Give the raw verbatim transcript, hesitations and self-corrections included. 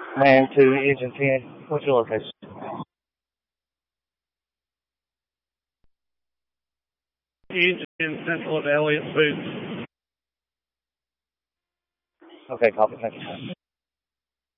Man to Agent ten. What's your location? Agent Central of Elliott Booth. Okay, copy. Thank you.